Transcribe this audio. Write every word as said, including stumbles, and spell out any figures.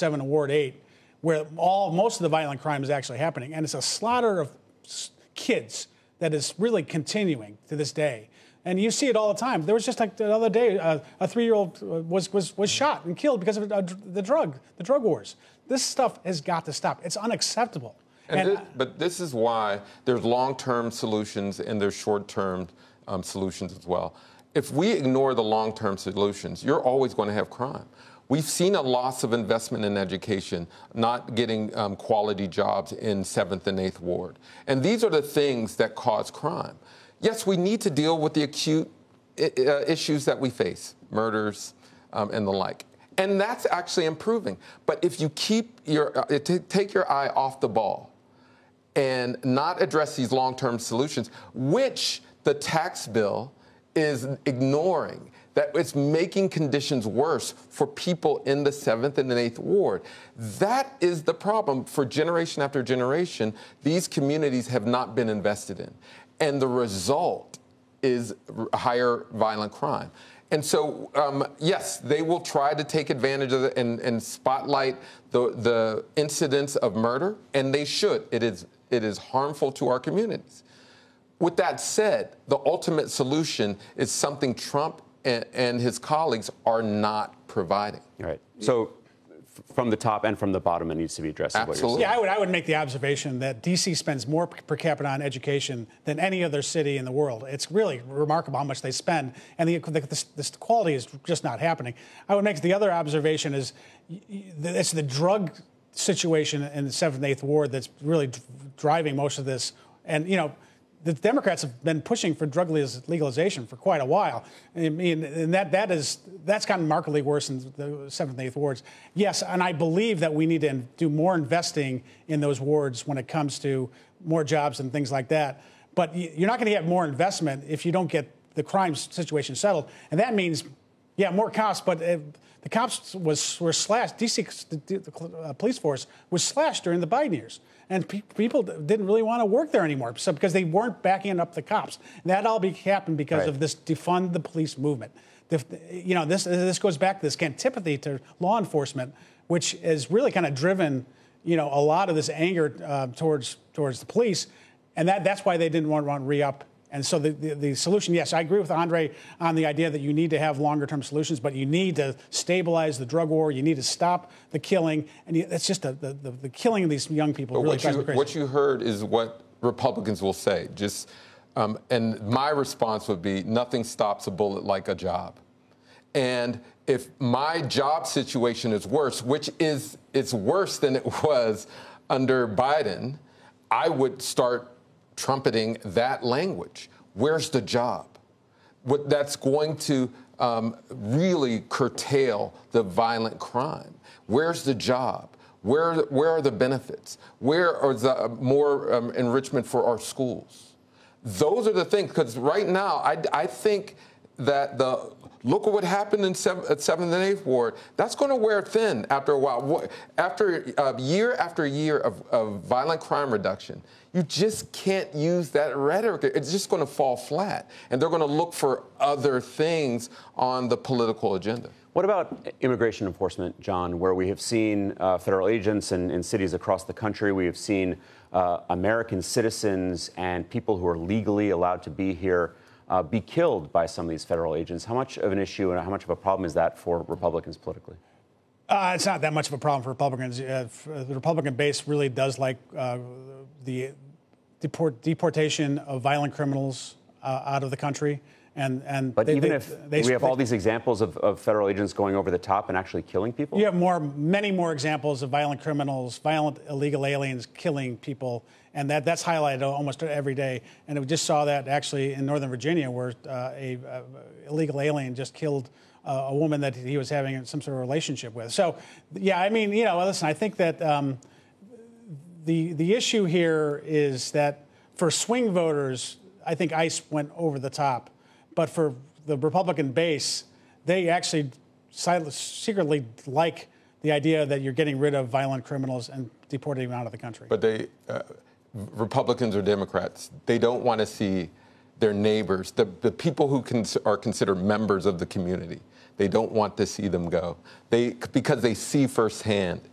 seven and Ward eight, where all most of the violent crime is actually happening, and it's a slaughter of kids that is really continuing to this day. And you see it all the time. There was just like the other day, uh, a three-year-old was, was was shot and killed because of uh, the drug, the drug wars. This stuff has got to stop. It's unacceptable. And and, this, but this is why there's long-term solutions and there's short-term um, solutions as well. If we ignore the long-term solutions, you're always going to have crime. We've seen a loss of investment in education, not getting um, quality jobs in seventh and eighth Ward. And these are the things that cause crime. Yes, we need to deal with the acute uh, issues that we face, murders um, and the like. And that's actually improving. But if you keep your, uh, t- take your eye off the ball and not address these long-term solutions, which the tax bill is ignoring, that it's making conditions worse for people in the seventh and the eighth Ward. That is the problem. For generation after generation, these communities have not been invested in. And the result is higher violent crime. And so, um, yes, they will try to take advantage of it and, and spotlight the, the incidents of murder, and they should. It is, it is harmful to our communities. With that said, the ultimate solution is something Trump and, and his colleagues are not providing. All right. So from the top and from the bottom, it needs to be addressed. Absolutely. Yeah, I would, I would make the observation that D C spends more per capita on education than any other city in the world. It's really remarkable how much they spend, and the, the, the, the quality is just not happening. I would make the other observation is it's the drug situation in the seventh and eighth Ward that's really driving most of this. And, you know, the Democrats have been pushing for drug legalization for quite a while. I mean, and that that is that's gotten markedly worse in the seventh and eighth wards. Yes, and I believe that we need to do more investing in those wards when it comes to more jobs and things like that. But you're not going to get more investment if you don't get the crime situation settled, and that means, yeah, more cops. But uh, the cops was were slashed. D C the, the uh, police force was slashed during the Biden years. And pe- people didn't really want to work there anymore, so because they weren't backing up the cops. And that all be- happened because right. of this defund the police movement. The, you know, this this goes back to this antipathy to law enforcement, which has really kind of driven, you know, a lot of this anger uh, towards towards the police, and that that's why they didn't want to re-up. And so the, the, the solution, yes, I agree with Andre on the idea that you need to have longer-term solutions, but you need to stabilize the drug war. You need to stop the killing. And you, it's just a, the, the, the killing of these young people but really what drives you, me crazy. What you heard is what Republicans will say. Just, um, and my response would be, nothing stops a bullet like a job. And if my job situation is worse, which is it's worse than it was under Biden, I would start trumpeting that language. Where's the job? What that's going to um, really curtail the violent crime. Where's the job? Where where are the benefits? Where are the more um, enrichment for our schools? Those are the things. Because right now, I, I think that the look at what happened in seventh, at seventh and eighth Ward. That's going to wear thin after a while. After uh, year after year of, of violent crime reduction, you just can't use that rhetoric. It's just going to fall flat, and they're going to look for other things on the political agenda. What about immigration enforcement, John, where we have seen uh, federal agents in, in cities across the country? We have seen uh, American citizens and people who are legally allowed to be here Uh, be killed by some of these federal agents. How much of an issue and how much of a problem is that for Republicans politically? Uh, it's not that much of a problem for Republicans. Uh, the Republican base really does like uh, the deport, deportation of violent criminals uh, out of the country. And, and but they, even they, if they, we have they, all these examples of, of federal agents going over the top and actually killing people? You have more, many more examples of violent criminals, violent illegal aliens killing people, and that, that's highlighted almost every day. And we just saw that actually in Northern Virginia, where uh, a, a illegal alien just killed uh, a woman that he was having some sort of relationship with. So, yeah, I mean, you know, listen, I think that um, the the issue here is that for swing voters, I think ICE went over the top. But for the Republican base, they actually secretly like the idea that you're getting rid of violent criminals and deporting them out of the country. But they, uh, Republicans or Democrats, they don't want to see their neighbors, the, the people who cons- are considered members of the community. They don't want to see them go. They because they see firsthand